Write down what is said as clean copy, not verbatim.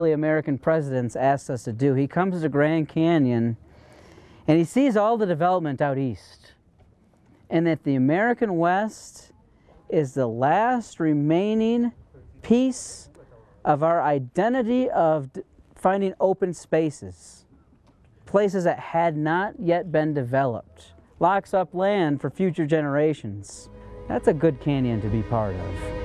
the American presidents asked us to do. He comes to the Grand Canyon and he sees all the development out east, and that the American West is the last remaining piece of our identity of finding open spaces, places that had not yet been developed, locks up land for future generations. That's a good canyon to be part of.